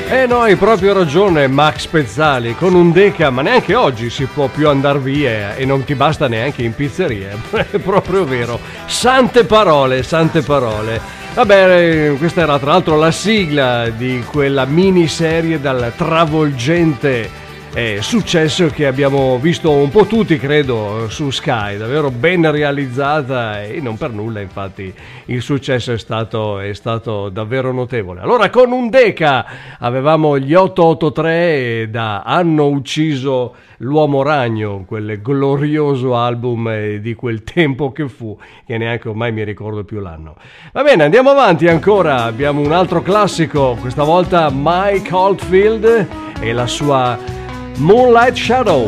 Eh no, hai proprio ragione Max Pezzali, con un Deca, ma neanche oggi si può più andar via e non ti basta neanche in pizzeria, è proprio vero. Sante parole, sante parole. Vabbè, questa era tra l'altro la sigla di quella miniserie dal travolgente successo che abbiamo visto un po' tutti, credo, su Sky, davvero ben realizzata e non per nulla, infatti, il successo è stato davvero notevole. Allora, con un Deca avevamo gli 883 da Hanno ucciso l'uomo ragno, quel glorioso album di quel tempo che fu, che neanche ormai mi ricordo più l'anno. Va bene, andiamo avanti ancora, abbiamo un altro classico, questa volta Mike Oldfield e la sua Moonlight Shadow.